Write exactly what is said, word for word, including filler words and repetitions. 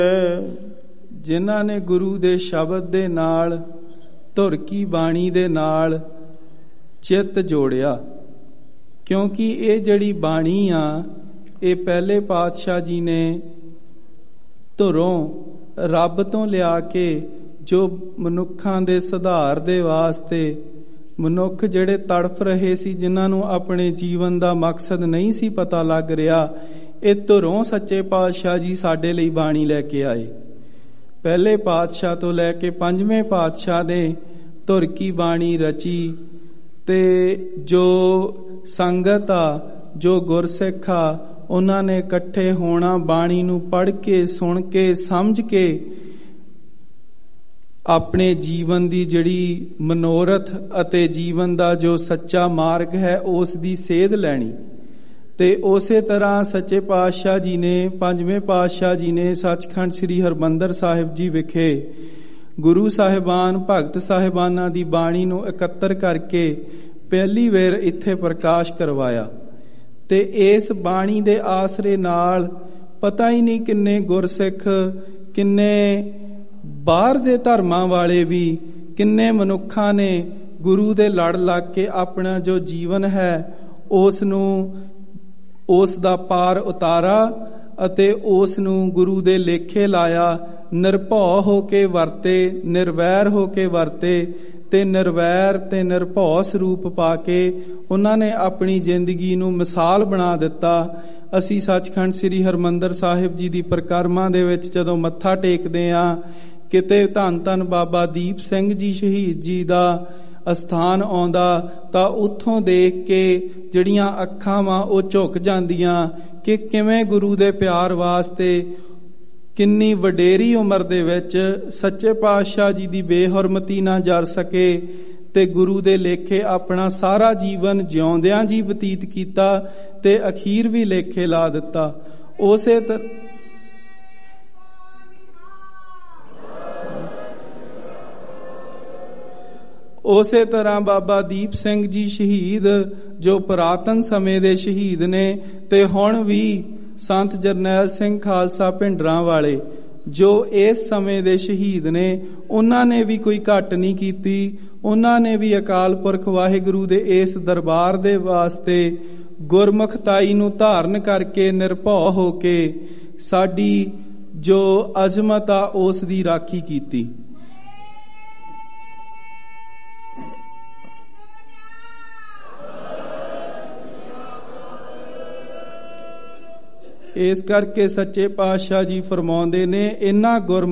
ਜਿਨ੍ਹਾਂ ਨੇ ਗੁਰੂ ਦੇ ਸ਼ਬਦ ਦੇ ਨਾਲ, ਧੁਰ ਕੀ ਬਾਣੀ ਦੇ ਨਾਲ ਚਿੱਤ ਜੋੜਿਆ। ਕਿਉਂਕਿ ਇਹ ਜਿਹੜੀ ਬਾਣੀ ਆ, ਇਹ ਪਹਿਲੇ ਪਾਤਸ਼ਾਹ ਜੀ ਨੇ ਧੁਰੋਂ ਰੱਬ ਤੋਂ ਲਿਆ ਕੇ ਜੋ ਮਨੁੱਖਾਂ ਦੇ ਸੁਧਾਰ ਦੇ ਵਾਸਤੇ, ਮਨੁੱਖ ਜਿਹੜੇ ਤੜਫ ਰਹੇ ਸੀ, ਜਿਨ੍ਹਾਂ ਨੂੰ ਆਪਣੇ ਜੀਵਨ ਦਾ ਮਕਸਦ ਨਹੀਂ ਸੀ ਪਤਾ ਲੱਗ ਰਿਹਾ, ਇਹ ਧੁਰੋਂ ਸੱਚੇ ਪਾਤਸ਼ਾਹ ਜੀ ਸਾਡੇ ਲਈ ਬਾਣੀ ਲੈ ਕੇ ਆਏ। ਪਹਿਲੇ ਪਾਤਸ਼ਾਹ ਤੋਂ ਲੈ ਕੇ ਪੰਜਵੇਂ ਪਾਤਸ਼ਾਹ ਨੇ ਧੁਰ ਕੀ ਬਾਣੀ ਰਚੀ, ਤੇ ਜੋ ਸੰਗਤ ਆ, ਜੋ ਗੁਰਸਿੱਖ ਆ, ਉਹਨਾਂ ਨੇ ਇਕੱਠੇ ਹੋਣਾ, ਬਾਣੀ ਨੂੰ ਪੜ੍ਹ ਕੇ, ਸੁਣ ਕੇ, ਸਮਝ ਕੇ ਆਪਣੇ ਜੀਵਨ ਦੀ ਜਿਹੜੀ ਮਨੋਰਥ ਅਤੇ ਜੀਵਨ ਦਾ ਜੋ ਸੱਚਾ ਮਾਰਗ ਹੈ, ਉਸ ਦੀ ਸੇਧ ਲੈਣੀ। ਤੇ ਉਸੇ ਤਰ੍ਹਾਂ ਸੱਚੇ ਪਾਤਸ਼ਾਹ ਜੀ ਨੇ, ਪੰਜਵੇਂ ਪਾਤਸ਼ਾਹ ਜੀ ਨੇ ਸੱਚਖੰਡ ਸ੍ਰੀ ਹਰਿਮੰਦਰ ਸਾਹਿਬ ਜੀ ਵਿਖੇ ਗੁਰੂ ਸਾਹਿਬਾਨ, ਭਗਤ ਸਾਹਿਬਾਨਾਂ ਦੀ ਬਾਣੀ ਨੂੰ ਇਕੱਤਰ ਕਰਕੇ ਪਹਿਲੀ ਵਾਰ ਇੱਥੇ ਪ੍ਰਕਾਸ਼ ਕਰਵਾਇਆ। ਤੇ ਇਸ ਬਾਣੀ ਦੇ ਆਸਰੇ ਨਾਲ ਪਤਾ ਹੀ ਨਹੀਂ ਕਿੰਨੇ ਗੁਰਸਿੱਖ, ਕਿੰਨੇ ਬਾਹਰ ਦੇ ਧਰਮਾਂ ਵਾਲੇ ਵੀ, ਕਿੰਨੇ ਮਨੁੱਖਾਂ ਨੇ ਗੁਰੂ ਦੇ ਲੜ ਲੱਗ ਕੇ ਆਪਣਾ ਜੋ ਜੀਵਨ ਹੈ ਉਸ ਨੂੰ, ਉਸ ਦਾ ਪਾਰ ਉਤਾਰਾ ਅਤੇ ਉਸ ਨੂੰ ਗੁਰੂ ਦੇ ਲੇਖੇ ਲਾਇਆ। ਨਿਰਭਉ ਹੋ ਕੇ ਵਰਤੇ, ਨਿਰਵੈਰ ਹੋ ਕੇ ਵਰਤੇ, ਤੇ ਨਿਰਵੈਰ ਤੇ ਨਿਰਭਉ ਸਰੂਪ ਪਾ ਕੇ ਉਹਨਾਂ ਨੇ ਆਪਣੀ ਜ਼ਿੰਦਗੀ ਨੂੰ ਮਿਸਾਲ ਬਣਾ ਦਿੱਤਾ। ਅਸੀਂ ਸੱਚਖੰਡ ਸ੍ਰੀ ਹਰਿਮੰਦਰ ਸਾਹਿਬ ਜੀ ਦੀ ਪਰਿਕਰਮਾ ਦੇ ਵਿੱਚ ਜਦੋਂ ਮੱਥਾ ਟੇਕਦੇ ਹਾਂ, ਕਿਤੇ ਧੰਨ ਧੰਨ ਬਾਬਾ ਦੀਪ ਸਿੰਘ ਜੀ ਸ਼ਹੀਦ ਜੀ ਦਾ ਅਸਥਾਨ ਆਉਂਦਾ, ਤਾਂ ਉੱਥੋਂ ਦੇਖ ਕੇ ਜਿਹੜੀਆਂ ਅੱਖਾਂ ਵਾਂ ਉਹ ਝੁਕ ਜਾਂਦੀਆਂ ਕਿ ਕਿਵੇਂ ਗੁਰੂ ਦੇ ਪਿਆਰ ਵਾਸਤੇ ਕਿੰਨੀ ਵਡੇਰੀ ਉਮਰ ਦੇ ਵਿੱਚ ਸੱਚੇ ਪਾਤਸ਼ਾਹ ਜੀ ਦੀ ਬੇਹੁਰਮਤੀ ਨਾ ਜਰ ਸਕੇ, ਤੇ ਗੁਰੂ ਦੇ ਲੇਖੇ ਆਪਣਾ ਸਾਰਾ ਜੀਵਨ ਜਿਉਂਦਿਆਂ ਜੀ ਬਤੀਤ ਕੀਤਾ ਤੇ ਅਖੀਰ ਵੀ ਲੇਖੇ ਲਾ ਦਿੱਤਾ। ਉਸੇ ਤਰ੍ਹਾਂ ਉਸੇ ਤਰ੍ਹਾਂ ਬਾਬਾ ਦੀਪ ਸਿੰਘ ਜੀ ਸ਼ਹੀਦ, ਜੋ ਪੁਰਾਤਨ ਸਮੇਂ ਦੇ ਸ਼ਹੀਦ ਨੇ, ਤੇ ਹੁਣ ਵੀ ਸੰਤ ਜਰਨੈਲ ਸਿੰਘ ਖਾਲਸਾ ਭਿੰਡਰਾਂ ਵਾਲੇ, ਜੋ ਇਸ ਸਮੇਂ ਦੇ ਸ਼ਹੀਦ ਨੇ, ਉਹਨਾਂ ਨੇ ਵੀ ਕੋਈ ਘੱਟ ਨਹੀਂ ਕੀਤੀ। ਉਹਨਾਂ ਨੇ ਵੀ ਅਕਾਲ ਪੁਰਖ ਵਾਹਿਗੁਰੂ ਦੇ ਇਸ ਦਰਬਾਰ ਦੇ ਵਾਸਤੇ ਗੁਰਮੁਖਤਾਈ ਨੂੰ ਧਾਰਨ ਕਰਕੇ, ਨਿਰਭਉ ਹੋ ਕੇ ਸਾਡੀ ਜੋ ਅਜ਼ਮਤ ਆ ਉਸ ਦੀ ਰਾਖੀ ਕੀਤੀ। ਇਸ ਕਰਕੇ ਸੱਚੇ ਪਾਤਸ਼ਾਹ ਜੀ ਫਰਮਾਉਂਦੇ ਨੇ, ਇਹਨਾਂ ਗੁਰ